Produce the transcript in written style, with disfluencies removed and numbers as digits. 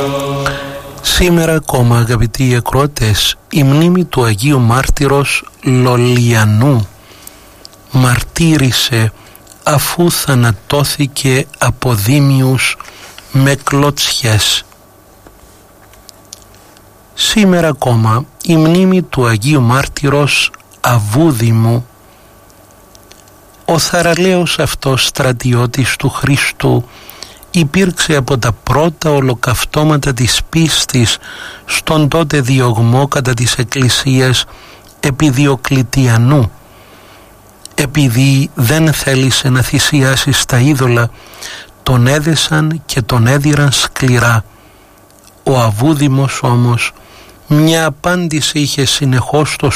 Σήμερα ακόμα, αγαπητοί ακροατές, η μνήμη του Αγίου Μάρτυρος Λολιανού μαρτύρησε αφού θανατώθηκε από δίμιους με κλωτσιές. Σήμερα ακόμα η μνήμη του Αγίου Μάρτυρος Αβούδημου, ο θαραλέος αυτός στρατιώτης του Χριστού, υπήρξε από τα πρώτα ολοκαυτώματα της πίστης στον τότε διωγμό κατά της Εκκλησίας επί Διοκλητιανού. Επειδή δεν θέλησε να θυσιάσει στα είδωλα, τον έδεσαν και τον έδιραν σκληρά. Ο Αβούδημος όμως μια απάντηση είχε συνεχώς στο